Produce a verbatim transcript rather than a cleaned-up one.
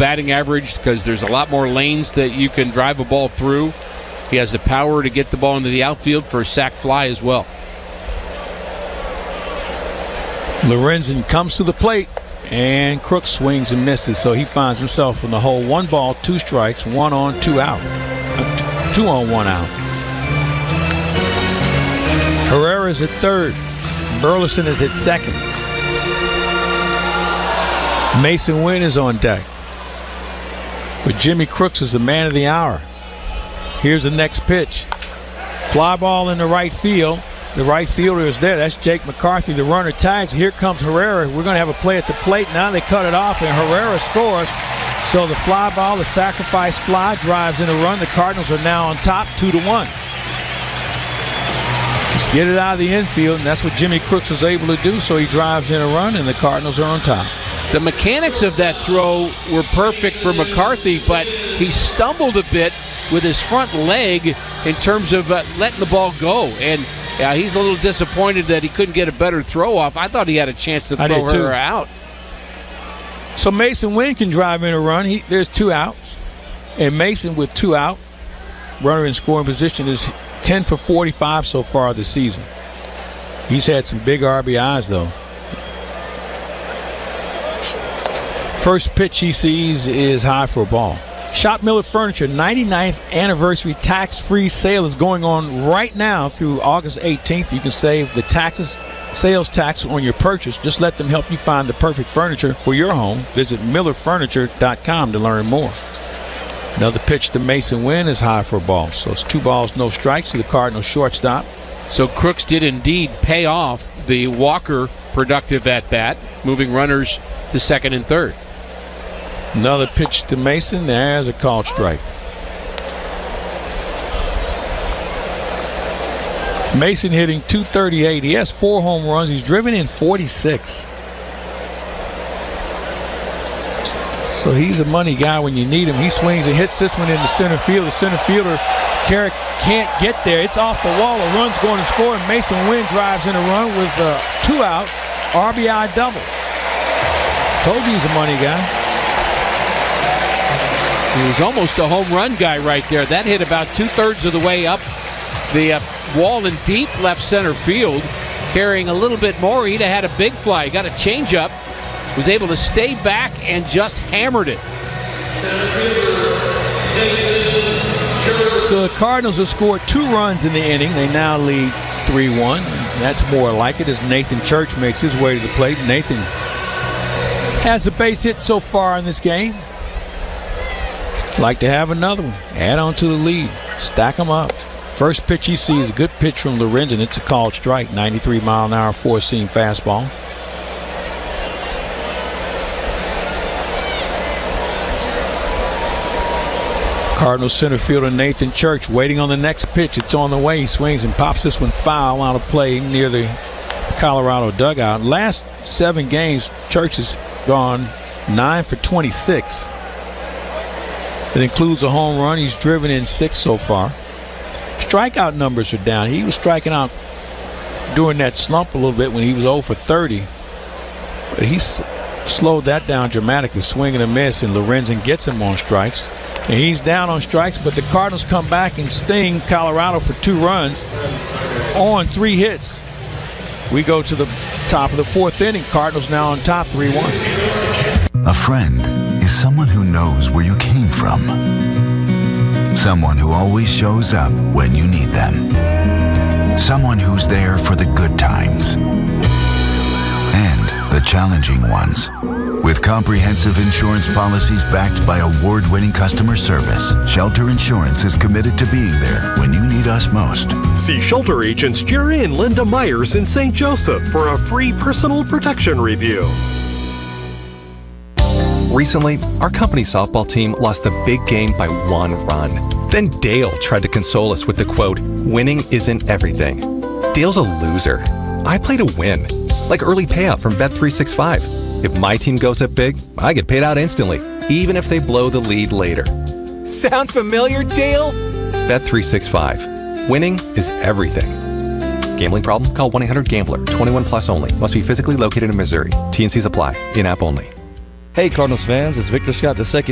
batting average because there's a lot more lanes that you can drive a ball through. He has the power to get the ball into the outfield for a sac fly as well. Lorenzen comes to the plate, and Crooks swings and misses, so he finds himself in the hole. One ball, two strikes, one on, two out. Uh, two on, one out. Herrera's at third. Burleson is at second. Mason Wynn is on deck. But Jimmy Crooks is the man of the hour. Here's the next pitch. Fly ball in the right field. The right fielder is there. That's Jake McCarthy. The runner tags. Here comes Herrera. We're going to have a play at the plate. Now they cut it off, and Herrera scores. So the fly ball, the sacrifice fly, drives in a run. The Cardinals are now on top, two to one. Just get it out of the infield, and that's what Jimmy Crooks was able to do. So he drives in a run, and the Cardinals are on top. The mechanics of that throw were perfect for McCarthy, but he stumbled a bit with his front leg in terms of uh, letting the ball go. And yeah, he's a little disappointed that he couldn't get a better throw off. I thought he had a chance to throw her out. So Mason Wynn can drive in a run. He, there's two outs. And Mason with two out, runner in scoring position, is ten for forty-five so far this season. He's had some big R B Is, though. First pitch he sees is high for a ball. Shop Miller Furniture ninety-ninth anniversary tax-free sale is going on right now through August eighteenth. You can save the taxes, sales tax on your purchase. Just let them help you find the perfect furniture for your home. Visit miller furniture dot com to learn more. Another pitch to Mason Wynn is high for a ball. So it's two balls, no strikes to the Cardinals shortstop. So Crooks did indeed pay off the Walker productive at-bat, moving runners to second and third. Another pitch to Mason. There's a called strike. Mason hitting two thirty-eight. He has four home runs. He's driven in forty-six. So he's a money guy when you need him. He swings and hits this one in the center field. The center fielder, Carrick, can't get there. It's off the wall. A run's going to score, and Mason Wynn drives in a run with uh, two out. R B I double. Told you he's a money guy. He was almost a home run guy right there. That hit about two-thirds of the way up the uh, wall in deep left center field, carrying a little bit more. He'd have had a big fly. He got a changeup, was able to stay back and just hammered it. So the Cardinals have scored two runs in the inning. They now lead three one. That's more like it as Nathan Church makes his way to the plate. Nathan has a base hit so far in this game. Like to have another one. Add on to the lead. Stack them up. First pitch he sees, a good pitch from Lorenzen. It's a called strike. ninety-three mile an hour four-seam fastball. Cardinals center fielder Nathan Church waiting on the next pitch. It's on the way. He swings and pops this one foul out of play near the Colorado dugout. Last seven games, Church has gone nine for twenty-six. That includes a home run. He's driven in six so far. Strikeout numbers are down. He was striking out during that slump a little bit when he was oh for thirty. But he's slowed that down dramatically. Swing and a miss, and Lorenzen gets him on strikes. And he's down on strikes, but the Cardinals come back and sting Colorado for two runs on three hits. We go to the top of the fourth inning. Cardinals now on top three one. A friend is someone who knows where you came from. Someone who always shows up when you need them. Someone who's there for the good times and the challenging ones. With comprehensive insurance policies backed by award-winning customer service, Shelter Insurance is committed to being there when you need us most. See Shelter agents Jerry and Linda Myers in Saint Joseph for a free personal protection review. Recently, our company softball team lost the big game by one run. Then Dale tried to console us with the quote, "Winning isn't everything." Dale's a loser. I play to win, like early payout from Bet three sixty-five. If my team goes up big, I get paid out instantly, even if they blow the lead later. Sound familiar, Dale? Bet three sixty-five. Winning is everything. Gambling problem? Call one eight hundred gambler. twenty-one plus only. Must be physically located in Missouri. T and Cs apply. In-app only. Hey Cardinals fans, it's Victor Scott the second